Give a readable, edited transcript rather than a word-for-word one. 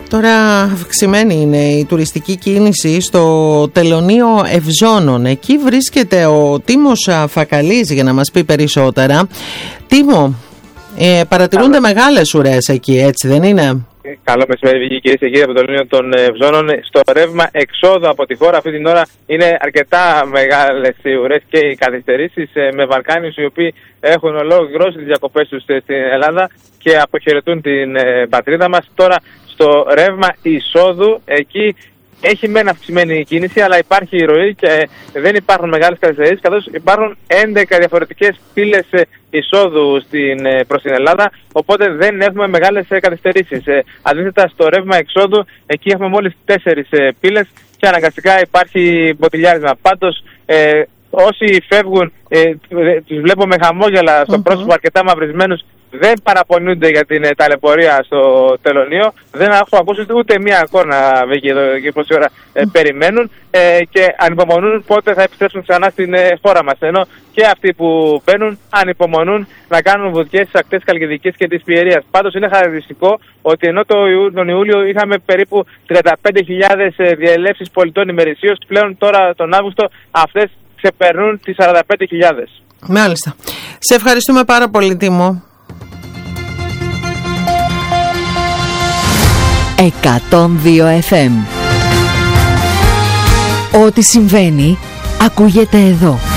Τώρα αυξημένη είναι η τουριστική κίνηση στο τελωνείο Ευζώνων. Εκεί βρίσκεται ο Τίμος Φακαλής για να μας πει περισσότερα. Τίμο, παρατηρούνται μεγάλες ουρές εκεί, έτσι δεν είναι? Καλό μεσημέρι, κυρίες και κύριοι, από το τελωνείο των Ευζώνων. Στο ρεύμα εξόδου από τη χώρα αυτή την ώρα είναι αρκετά μεγάλες οι ουρές και οι καθυστερήσεις, με Βαλκάνιους οι οποίοι έχουν ολόκληρώσει τις διακοπές τους στην Ελλάδα και αποχαιρετούν την πατρίδα μας. Τώρα στο ρεύμα εισόδου εκεί έχει μεν αυξημένη κίνηση, αλλά υπάρχει ροή και δεν υπάρχουν μεγάλες καθυστερήσεις, καθώς υπάρχουν 11 διαφορετικές πύλες εισόδου προς την Ελλάδα, οπότε δεν έχουμε μεγάλες καθυστερήσεις. Αντίθετα, στο ρεύμα εξόδου εκεί έχουμε μόλις 4 πύλες και αναγκαστικά υπάρχει μποτιλιάρισμα. Πάντως, όσοι φεύγουν, τους βλέπω με χαμόγελα στο πρόσωπο, αρκετά μαυρισμένους, δεν παραπονιούνται για την ταλαιπωρία στο τελωνείο. Δεν έχω ακούσει ούτε μία εικόνα και πόση ώρα περιμένουν και ανυπομονούν πότε θα επιστρέψουν ξανά στην χώρα μας. Ενώ και αυτοί που μπαίνουν ανυπομονούν να κάνουν βουτιές στις ακτές Χαλκιδικής και της Πιερίας. Πάντως είναι χαρακτηριστικό ότι ενώ τον Ιούλιο είχαμε περίπου 35.000 διελεύσεις πολιτών ημερησίως, πλέον τώρα τον Αύγουστο αυτές ξεπερνούν τις 45.000. Μάλιστα. Σε ευχαριστούμε πάρα πολύ, Τίμο. 102 FM. Ό,τι συμβαίνει ακούγεται εδώ.